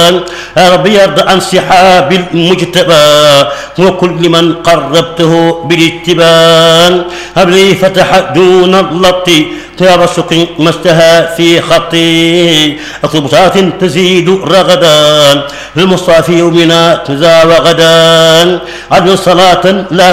يا ربي يرضى عن سحاب المجتبى وكل من قربته بالاتبان. هب لي فتح دون اللط طياب الشكر ما اشتهى في خطي أطبطات تزيد رغدا للمصطفى يومنا تزا وغدا عدل صلاة لا